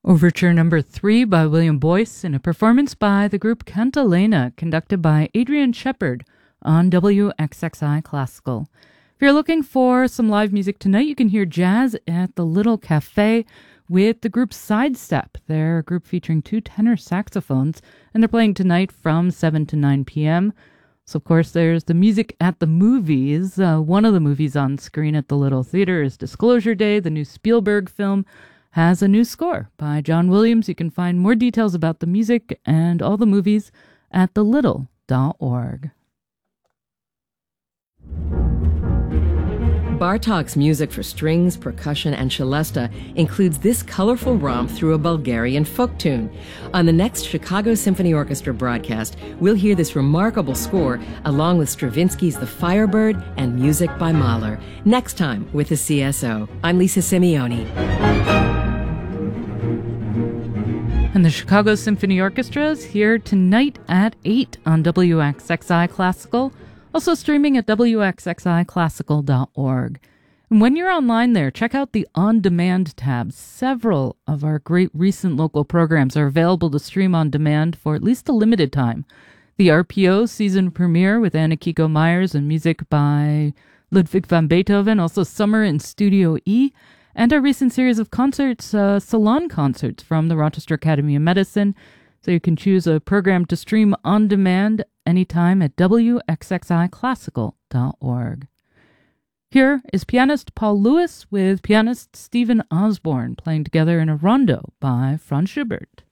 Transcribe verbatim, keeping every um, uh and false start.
Overture number three by William Boyce in a performance by the group Cantilena, conducted by Adrian Shepard on W X X I Classical. If you're looking for some live music tonight, you can hear jazz at the Little Cafe with the group Sidestep. They're a group featuring two tenor saxophones, and they're playing tonight from seven to nine p.m. So, of course, there's the music at the movies. Uh, one of the movies on screen at the Little Theater is Disclosure Day. The new Spielberg film has a new score by John Williams. You can find more details about the music and all the movies at the little dot org. Bartók's music for strings, percussion, and celesta includes this colorful romp through a Bulgarian folk tune. On the next Chicago Symphony Orchestra broadcast, we'll hear this remarkable score along with Stravinsky's The Firebird and music by Mahler. Next time with the C S O. I'm Lisa Simeoni. And the Chicago Symphony Orchestra is here tonight at eight on W X X I Classical. Also streaming at W X X I classical dot org. And when you're online there, check out the On Demand tab. Several of our great recent local programs are available to stream on demand for at least a limited time. The R P O season premiere with Anna Kiko Myers and music by Ludwig van Beethoven, also Summer in Studio E, and our recent series of concerts, uh, salon concerts from the Rochester Academy of Medicine. So you can choose a program to stream on demand anytime at W X X I classical dot org. Here is pianist Paul Lewis with pianist Stephen Osborne playing together in a rondo by Franz Schubert.